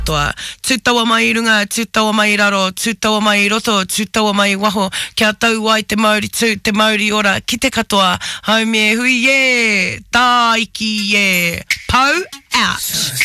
toa. Tūtawa mai I runga, tūtawa mai I raro, tūtawa mai I roto, tūtawa mai I waho, kia tau wai te Māori tū, te Māori ora, ki te katoa, haumie hui, yeah, tā iki, yeah, Pou out.